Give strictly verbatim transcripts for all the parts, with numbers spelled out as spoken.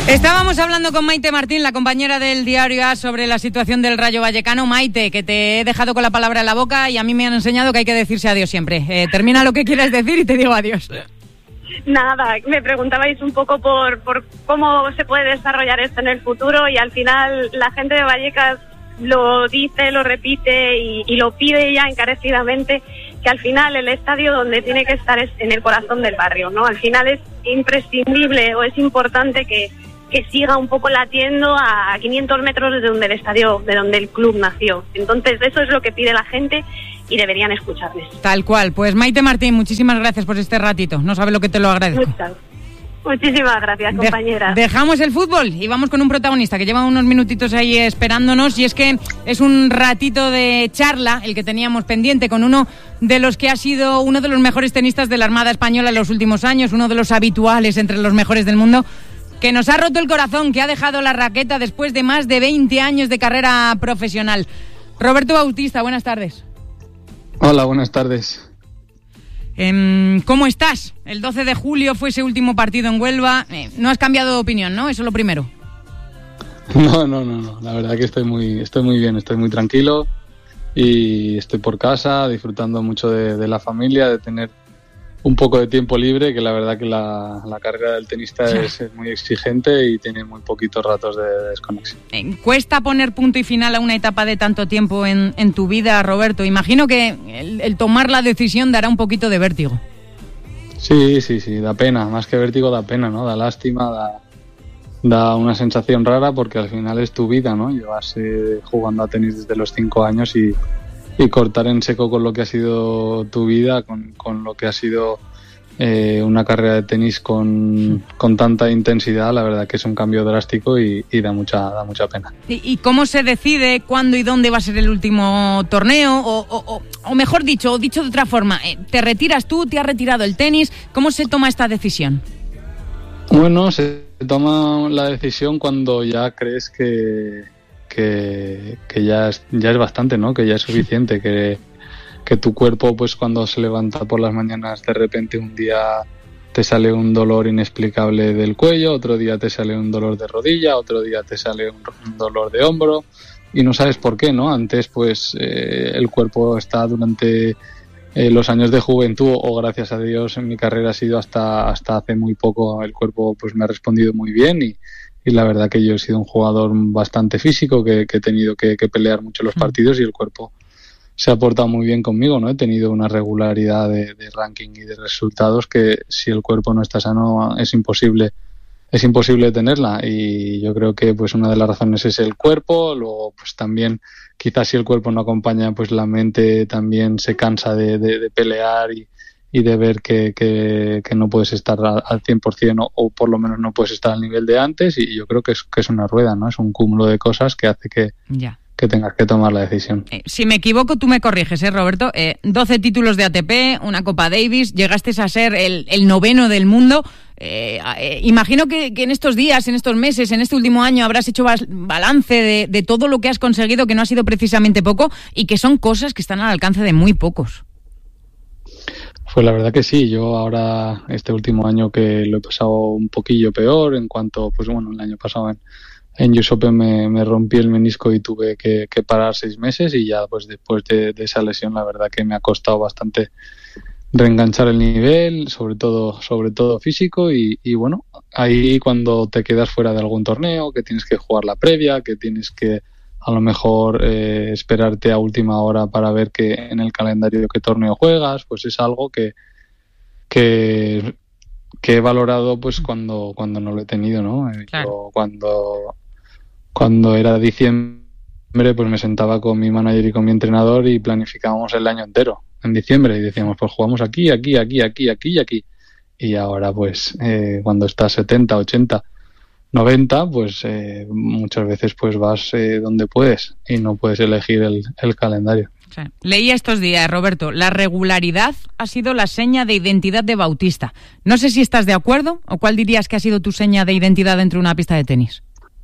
Estábamos hablando con Maite Martín, la compañera del Diario A, sobre la situación del Rayo Vallecano. Maite, que te he dejado con la palabra en la boca y a mí me han enseñado que hay que decirse adiós siempre. Eh, termina lo que quieras decir y te digo adiós. Nada, me preguntabais un poco por, por cómo se puede desarrollar esto en el futuro y al final la gente de Vallecas lo dice, lo repite y, y lo pide ya encarecidamente, que al final el estadio donde tiene que estar es en el corazón del barrio, ¿no? Al final es imprescindible o es importante que que siga un poco latiendo a quinientos metros de donde el estadio, de donde el club nació. Entonces, eso es lo que pide la gente y deberían escucharles. Tal cual. Pues Maite Martín, muchísimas gracias por este ratito. No sabe lo que te lo agradezco. Muchas. Muchísimas gracias, compañera. De- dejamos el fútbol y vamos con un protagonista que lleva unos minutitos ahí esperándonos, y es que es un ratito de charla el que teníamos pendiente con uno de los que ha sido uno de los mejores tenistas de la Armada Española en los últimos años, uno de los habituales entre los mejores del mundo, que nos ha roto el corazón, que ha dejado la raqueta después de más de veinte años de carrera profesional. Roberto Bautista, buenas tardes. Hola, buenas tardes. Eh, ¿Cómo estás? El doce de julio fue ese último partido en Huelva. Eh, no has cambiado de opinión, ¿no? Eso es lo primero. No, no, no, no. La verdad que estoy muy, estoy muy bien, estoy muy tranquilo y estoy por casa disfrutando mucho de, de la familia, de tener un poco de tiempo libre, que la verdad que la, la carrera del tenista es, es muy exigente y tiene muy poquitos ratos de, de desconexión. ¿Cuesta poner punto y final a una etapa de tanto tiempo en, en tu vida, Roberto? Imagino que el, el tomar la decisión dará un poquito de vértigo. Sí, sí, sí, da pena, más que vértigo da pena, ¿no? Da lástima, da, da una sensación rara porque al final es tu vida, ¿no? Llevas eh, jugando a tenis desde los cinco años y y cortar en seco con lo que ha sido tu vida, con, con lo que ha sido eh, una carrera de tenis con, con tanta intensidad, la verdad que es un cambio drástico y, y da mucha da mucha pena. ¿Y, ¿Y cómo se decide cuándo y dónde va a ser el último torneo? O, o, o, o mejor dicho, o dicho de otra forma, ¿te retiras tú? ¿Te has retirado el tenis? ¿Cómo se toma esta decisión? Bueno, se toma la decisión cuando ya crees que... que, que ya, es, ya es bastante, ¿no? Que ya es suficiente, que, que tu cuerpo, pues cuando se levanta por las mañanas, de repente un día te sale un dolor inexplicable del cuello, otro día te sale un dolor de rodilla, otro día te sale un, un dolor de hombro y no sabes por qué, ¿no? Antes, pues eh, el cuerpo está durante eh, los años de juventud, o gracias a Dios en mi carrera ha sido hasta, hasta hace muy poco, el cuerpo pues me ha respondido muy bien y Y la verdad que yo he sido un jugador bastante físico, que, que he tenido que, que pelear mucho los partidos y el cuerpo se ha portado muy bien conmigo, ¿no? He tenido una regularidad de, de ranking y de resultados que si el cuerpo no está sano es imposible, es imposible tenerla. Y yo creo que pues una de las razones es el cuerpo. Luego pues también quizás si el cuerpo no acompaña, pues la mente también se cansa de, de, de pelear y y de ver que, que, que no puedes estar al cien por ciento o, o por lo menos no puedes estar al nivel de antes, y yo creo que es, que es una rueda, ¿no? Es un cúmulo de cosas que hace que, ya. que tengas que tomar la decisión. Eh, si me equivoco, tú me corriges, ¿eh, Roberto? Eh, doce títulos de A T P, una Copa Davis, llegaste a ser el, el noveno del mundo. Eh, eh, imagino que, que en estos días, en estos meses, en este último año habrás hecho bas- balance de, de todo lo que has conseguido, que no ha sido precisamente poco y que son cosas que están al alcance de muy pocos. Pues la verdad que sí, yo ahora este último año que lo he pasado un poquillo peor en cuanto, pues bueno, el año pasado en, en U S Open me, me rompí el menisco y tuve que, que parar seis meses y ya pues después de, de esa lesión la verdad que me ha costado bastante reenganchar el nivel, sobre todo sobre todo físico y, y bueno, ahí cuando te quedas fuera de algún torneo, que tienes que jugar la previa, que tienes que a lo mejor eh, esperarte a última hora para ver que en el calendario qué torneo juegas, pues es algo que que, que he valorado pues cuando cuando no lo he tenido, ¿no? Claro. Yo cuando cuando era diciembre pues me sentaba con mi manager y con mi entrenador y planificábamos el año entero en diciembre y decíamos pues jugamos aquí, aquí, aquí, aquí, aquí y aquí, y ahora pues eh, cuando estás setenta, ochenta, noventa, pues eh, muchas veces pues vas eh, donde puedes y no puedes elegir el, el calendario. Sí. Leía estos días, Roberto, la regularidad ha sido la seña de identidad de Bautista. No sé si estás de acuerdo o cuál dirías que ha sido tu seña de identidad dentro de una pista de tenis.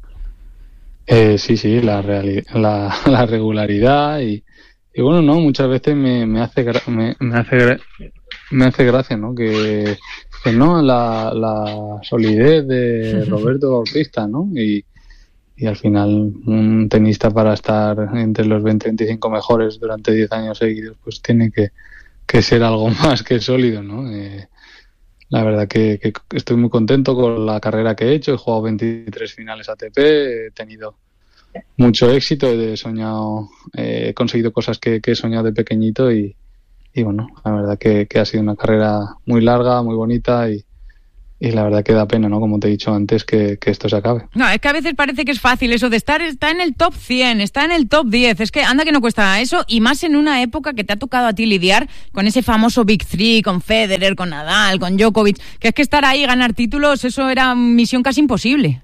Eh, sí, sí, la, reali- la, la regularidad y, y bueno, no, muchas veces me, me hace gra- me, me hace gra- me hace gracia, ¿no? Que ¿no? La, la solidez de Roberto Bautista, ¿no? Y, y al final un tenista para estar entre los veinte veinticinco mejores durante diez años seguidos, pues tiene que, que ser algo más que sólido, ¿no? Eh, la verdad que, que estoy muy contento con la carrera que he hecho. He jugado veintitrés finales A T P, he tenido mucho éxito, he soñado, eh, he conseguido cosas que, que he soñado de pequeñito y, y bueno, la verdad que, que ha sido una carrera muy larga, muy bonita y, y la verdad que da pena, ¿no? Como te he dicho antes, que, que esto se acabe. No, es que a veces parece que es fácil eso de estar, está en el top cien, está en el top diez, es que anda que no cuesta eso, y más en una época que te ha tocado a ti lidiar con ese famoso Big Three, con Federer, con Nadal, con Djokovic, que es que estar ahí, ganar títulos, eso era misión casi imposible.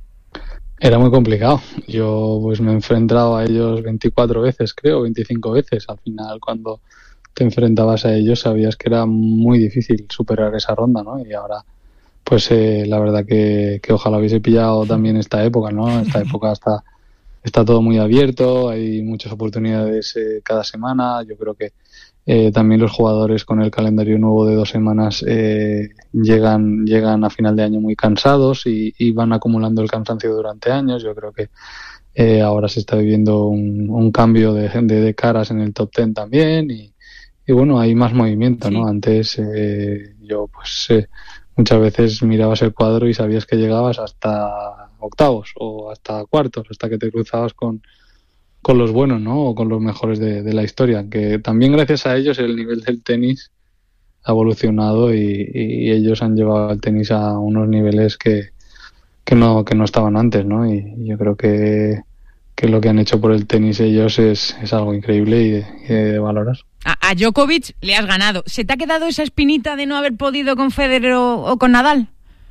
Era muy complicado. Yo pues me he enfrentado a ellos veinticuatro veces, creo, veinticinco veces. Al final, cuando te enfrentabas a ellos, sabías que era muy difícil superar esa ronda, ¿no? Y ahora, pues eh, la verdad que, que ojalá hubiese pillado también esta época, ¿no? Esta época está, está todo muy abierto, hay muchas oportunidades eh, cada semana. Yo creo que eh, también los jugadores con el calendario nuevo de dos semanas eh, llegan llegan a final de año muy cansados y, y van acumulando el cansancio durante años. Yo creo que eh, ahora se está viviendo un, un cambio de, de, de caras en el top ten también y, y bueno, hay más movimiento, ¿no? Sí. Antes eh, yo pues eh, muchas veces mirabas el cuadro y sabías que llegabas hasta octavos o hasta cuartos, hasta que te cruzabas con con los buenos, ¿no? O con los mejores de, de la historia, que también gracias a ellos el nivel del tenis ha evolucionado y, y ellos han llevado el tenis a unos niveles que, que no que no estaban antes, ¿no? Y yo creo que, que lo que han hecho por el tenis ellos es, es algo increíble y de, y de valorar. A, a Djokovic le has ganado. ¿Se te ha quedado esa espinita de no haber podido con Federer o, o con Nadal?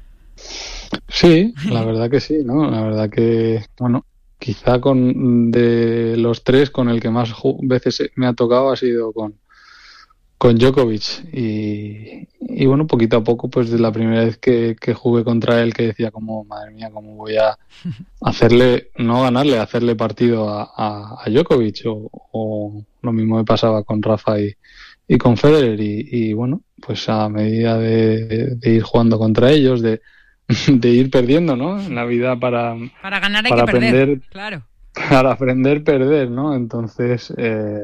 Sí, la verdad que sí, ¿no? La verdad que, bueno, quizá con de los tres con el que más veces me ha tocado ha sido con con Djokovic y, y bueno, poquito a poco, pues de la primera vez que, que jugué contra él, que decía como, madre mía, cómo voy a hacerle, no ganarle, hacerle partido a, a, a Djokovic o, o lo mismo me pasaba con Rafa y, y con Federer y, y bueno, pues a medida de, de, de ir jugando contra ellos, de de ir perdiendo, ¿no? En la vida para para ganar hay para que aprender, perder, claro. Para aprender perder, ¿no? Entonces eh,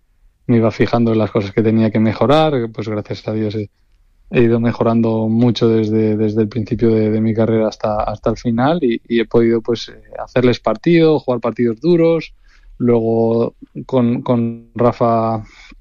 me iba fijando en las cosas que tenía que mejorar, pues gracias a Dios he, he ido mejorando mucho desde desde el principio de, de mi carrera hasta hasta el final y, y he podido pues hacerles partido, jugar partidos duros, luego con con Rafa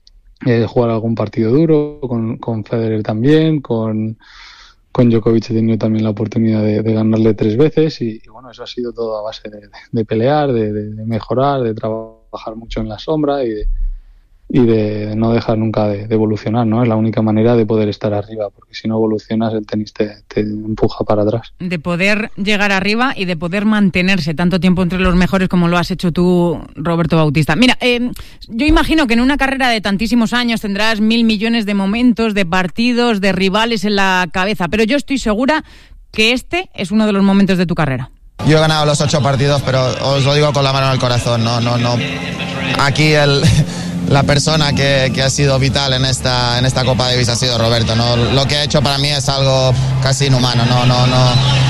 eh, jugar algún partido duro, con con Federer también, con Con Djokovic he tenido también la oportunidad de, de ganarle tres veces y, y bueno, eso ha sido todo a base de, de pelear, de, de, de mejorar, de trabajar mucho en la sombra y de, y de no dejar nunca de, de evolucionar, ¿no? Es la única manera de poder estar arriba, porque si no evolucionas el tenis te, te empuja para atrás. De poder llegar arriba y de poder mantenerse tanto tiempo entre los mejores como lo has hecho tú, Roberto Bautista. Mira, eh, yo imagino que en una carrera de tantísimos años tendrás mil millones de momentos, de partidos, de rivales en la cabeza, pero yo estoy segura que este es uno de los momentos de tu carrera. Yo he ganado los ocho partidos, pero os lo digo con la mano en el corazón, no, no, no. Aquí el... La persona que, que ha sido vital en esta en esta Copa Davis ha sido Roberto, ¿no? Lo que ha hecho para mí es algo casi inhumano, no no no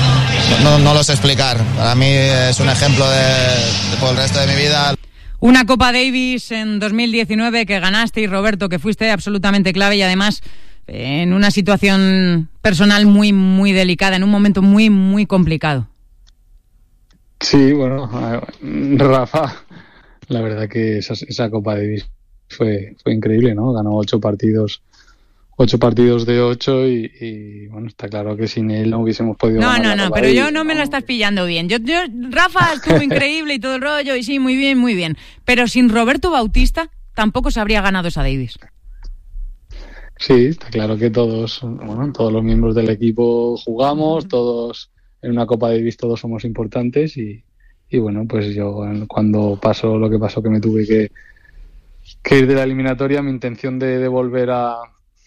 no, no lo sé explicar. Para mí es un ejemplo de, de por el resto de mi vida. Una Copa Davis en dos mil diecinueve que ganaste y Roberto, que fuiste absolutamente clave y además en una situación personal muy muy delicada, en un momento muy muy complicado. Sí, bueno, Rafa, la verdad que esa, esa Copa Davis fue fue increíble, ¿no? Ganó ocho partidos ocho partidos de ocho y, y bueno, está claro que sin él no hubiésemos podido no, ganar no, la no, Copa pero Davis, yo no me ¿no? la estás pillando bien. Yo, yo Rafa estuvo increíble y todo el rollo y sí, muy bien, muy bien, pero sin Roberto Bautista tampoco se habría ganado esa Davis. Sí, está claro que todos, bueno, todos los miembros del equipo jugamos, todos en una Copa Davis todos somos importantes y y bueno, pues yo cuando pasó lo que pasó, que me tuve que que ir de la eliminatoria, mi intención de, de volver a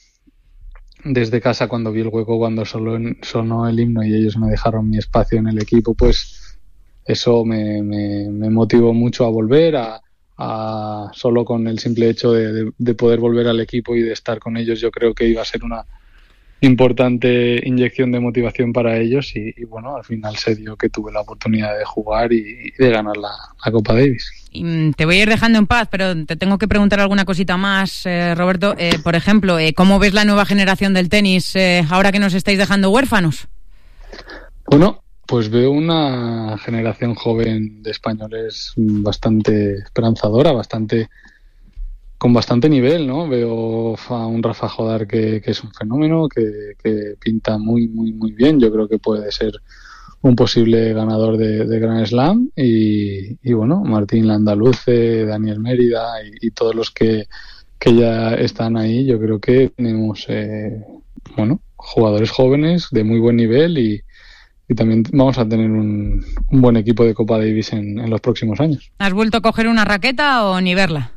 desde casa cuando vi el hueco, cuando solo sonó el himno y ellos me dejaron mi espacio en el equipo, pues eso me, me, me motivó mucho a volver, a, a solo con el simple hecho de, de, de poder volver al equipo y de estar con ellos, yo creo que iba a ser una importante inyección de motivación para ellos y, y bueno, al final se dio que tuve la oportunidad de jugar y, y de ganar la, la Copa Davis. Te voy a ir dejando en paz, pero te tengo que preguntar alguna cosita más, eh, Roberto. Eh, por ejemplo, eh, ¿cómo ves la nueva generación del tenis eh, ahora que nos estáis dejando huérfanos? Bueno, pues veo una generación joven de españoles bastante esperanzadora, bastante con bastante nivel, ¿no? Veo a un Rafa Jodar que, que es un fenómeno, que, que pinta muy, muy, muy bien. Yo creo que puede ser un posible ganador de, de Grand Slam y, y bueno, Martín Landaluce, Daniel Mérida y, y todos los que, que ya están ahí. Yo creo que tenemos, eh, bueno, jugadores jóvenes de muy buen nivel y, y también vamos a tener un, un buen equipo de Copa Davis en, en los próximos años. ¿Has vuelto a coger una raqueta o ni verla?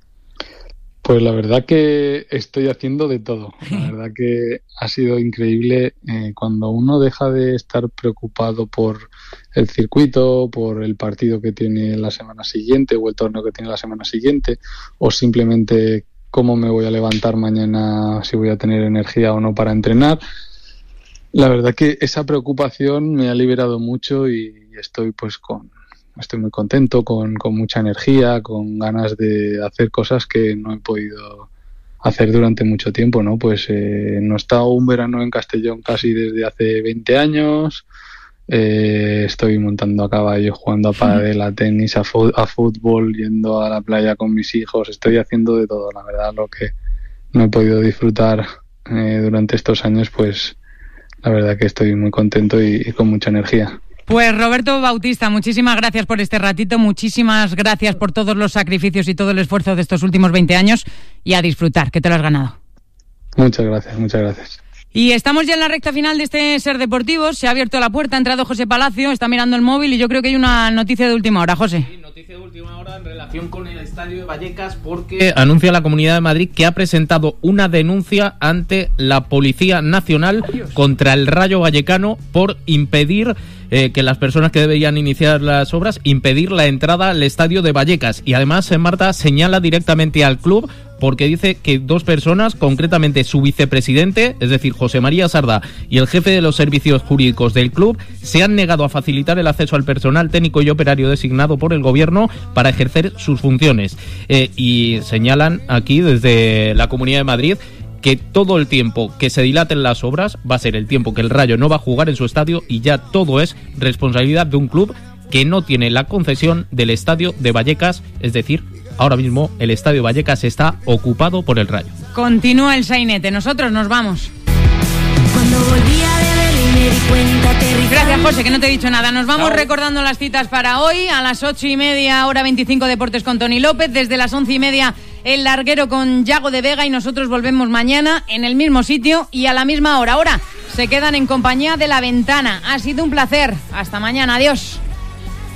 Pues la verdad que estoy haciendo de todo. La verdad que ha sido increíble eh, cuando uno deja de estar preocupado por el circuito, por el partido que tiene la semana siguiente o el torneo que tiene la semana siguiente, o simplemente cómo me voy a levantar mañana, si voy a tener energía o no para entrenar. La verdad que esa preocupación me ha liberado mucho y estoy pues con... Estoy muy contento, con, con mucha energía, con ganas de hacer cosas que no he podido hacer durante mucho tiempo, ¿no? Pues eh, no he estado un verano en Castellón casi desde hace veinte años. Eh, estoy montando a caballo, jugando a pádel, a tenis, a, fu- a fútbol, yendo a la playa con mis hijos. Estoy haciendo de todo, la verdad. Lo que no he podido disfrutar eh, durante estos años, pues la verdad que estoy muy contento y, y con mucha energía. Pues Roberto Bautista, muchísimas gracias por este ratito, muchísimas gracias por todos los sacrificios y todo el esfuerzo de estos últimos veinte años y a disfrutar, que te lo has ganado. Muchas gracias, muchas gracias. Y estamos ya en la recta final de este Ser Deportivos, se ha abierto la puerta, ha entrado José Palacio, está mirando el móvil y yo creo que hay una noticia de última hora, José. Sí, noticia de última hora en relación con el estadio de Vallecas porque anuncia la Comunidad de Madrid que ha presentado una denuncia ante la Policía Nacional contra el Rayo Vallecano por impedir Eh, que las personas que deberían iniciar las obras, impedir la entrada al estadio de Vallecas. Y además, Marta señala directamente al club porque dice que dos personas, concretamente su vicepresidente, es decir, José María Sardá, y el jefe de los servicios jurídicos del club, se han negado a facilitar el acceso al personal técnico y operario designado por el gobierno para ejercer sus funciones. Eh, y señalan aquí, desde la Comunidad de Madrid, que todo el tiempo que se dilaten las obras va a ser el tiempo que el Rayo no va a jugar en su estadio y ya todo es responsabilidad de un club que no tiene la concesión del estadio de Vallecas, es decir, ahora mismo el estadio Vallecas está ocupado por el Rayo. Continúa el sainete, nosotros nos vamos. Cuando volvía de Berlín me di cuenta aterrizando. Gracias, José, que no te he dicho nada. Nos vamos Chao. recordando las citas para hoy. A las ocho y media, hora veinticinco, Deportes con Toni López. Desde las once y media, El Larguero con Yago de Vega. Y nosotros volvemos mañana en el mismo sitio y a la misma hora. Ahora se quedan en compañía de La Ventana. Ha sido un placer. Hasta mañana. Adiós.